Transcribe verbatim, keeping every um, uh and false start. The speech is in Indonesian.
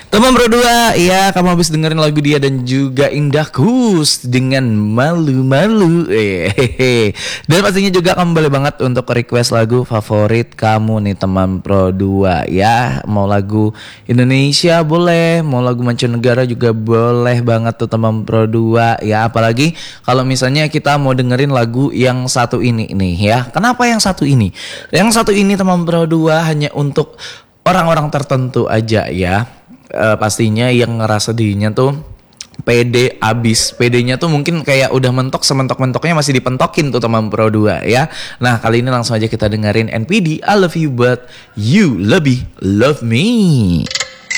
Teman berdua, ya kamu habis dengerin lagu dia dan juga Indahkus dengan malu-malu. Hehehe. Dan pastinya juga kamu boleh banget untuk request lagu favorit kamu nih teman Pro dua ya. Mau lagu Indonesia boleh, mau lagu mancanegara juga boleh banget tuh teman Pro dua ya. Apalagi kalau misalnya kita mau dengerin lagu yang satu ini nih ya. Kenapa yang satu ini? Yang satu ini teman Pro dua hanya untuk orang-orang tertentu aja ya. Uh, pastinya yang ngerasa dirinya tuh pede abis, pedenya tuh mungkin kayak udah mentok, sementok-mentoknya masih dipentokin tuh teman Pro dua ya. Nah kali ini langsung aja kita dengerin N P D I Love You But You Lebih Love Me.